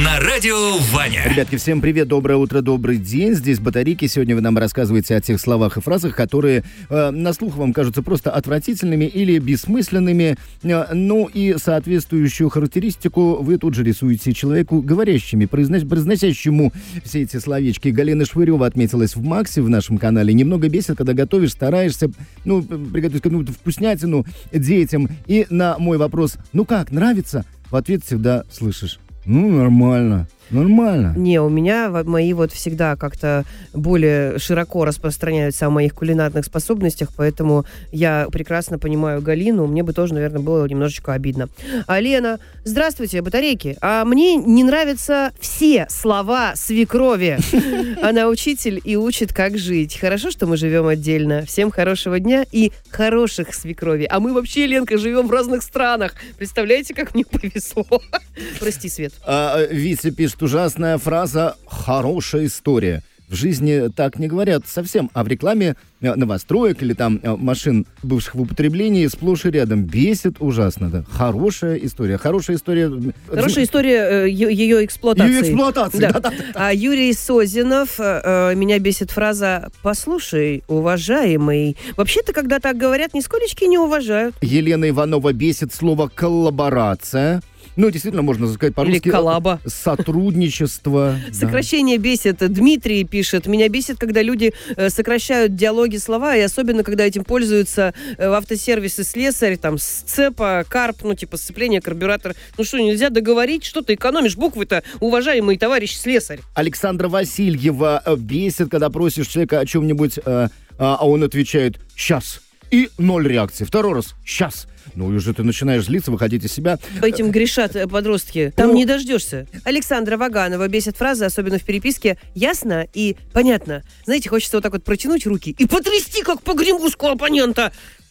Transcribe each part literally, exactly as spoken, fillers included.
на радио Ваня. Ребятки, всем привет, доброе утро, добрый день. Здесь Батарейки. Сегодня вы нам рассказываете о тех словах и фразах, которые э, на слух вам кажутся просто отвратительными или бессмысленными. Э, ну и соответствующую характеристику вы тут же рисуете человеку, говорящими, произнос, произносящему все эти словечки. Галина Швырева отметилась в Максе в нашем канале. Немного бесит, когда готовишь, стараешься, ну, приготовить какую-то вкуснятину детям. И на мой вопрос, ну как, нравится? В ответ всегда слышишь: ну, нормально. Нормально. Не, у меня мои вот всегда как-то более широко распространяются о моих кулинарных способностях, поэтому я прекрасно понимаю Галину, мне бы тоже, наверное, было немножечко обидно. А Лена, здравствуйте, Батарейки. А мне не нравятся все слова свекрови. Она учитель и учит, как жить. Хорошо, что мы живем отдельно. Всем хорошего дня и хороших свекрови. А мы вообще, Ленка, живем в разных странах. Представляете, как мне повезло? Прости, Свет. А, Витя пишет: ужасная фраза «хорошая история». В жизни так не говорят совсем, а в рекламе новостроек или там машин, бывших в употреблении, сплошь и рядом. Бесит ужасно, да. Хорошая история. Хорошая история... Хорошая история э, ее эксплуатации. Ее эксплуатации, да. Да-да-да. А Юрий Созинов, э, меня бесит фраза «послушай, уважаемый». Вообще-то, когда так говорят, нисколечки не уважают. Елена Иванова бесит слово «коллаборация». Ну, действительно, можно сказать по-русски. Или коллаба. Сотрудничество. Сокращение бесит. Дмитрий пишет: меня бесит, когда люди э, сокращают диалоги, слова, и особенно, когда этим пользуются э, в автосервисе слесарь, там, сцепа, карп, ну, типа, сцепление, карбюратор. Ну что, нельзя договорить? Что ты экономишь буквы-то, уважаемый товарищ слесарь? Александра Васильева бесит, когда просишь человека о чем-нибудь, э, а он отвечает «щас». И ноль реакции. Второй раз «щас». Ну, и уже ты начинаешь злиться, выходить из себя. Этим грешат подростки. Там ну... не дождешься. Александра Ваганова бесит фразы, особенно в переписке, ясно и понятно. Знаете, хочется вот так вот протянуть руки и потрясти, как погремушку оппонента.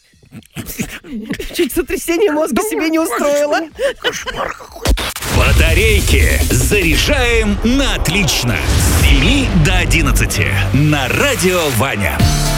Чуть сотрясение мозга себе не устроила. Кошмар какой. Батарейки заряжаем на отлично. С семи до одиннадцати на радио Ваня.